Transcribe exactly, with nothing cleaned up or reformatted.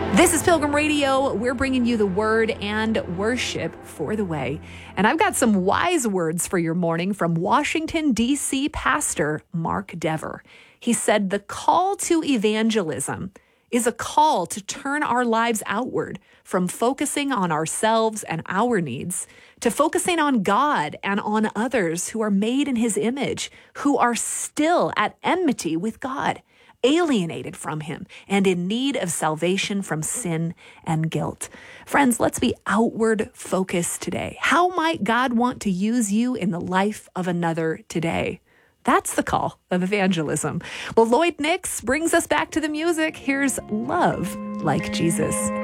This is Pilgrim Radio. We're bringing you the word and worship for the way. And I've got some wise words for your morning from Washington, D C pastor Mark Dever. He said, the call to evangelism is a call to turn our lives outward from focusing on ourselves and our needs to focusing on God and on others who are made in his image, who are still at enmity with God, alienated from him, and in need of salvation from sin and guilt. Friends, let's be outward focused today. How might God want to use you in the life of another today? That's the call of evangelism. Well, Lloyd Nix brings us back to the music. Here's Love Like Jesus.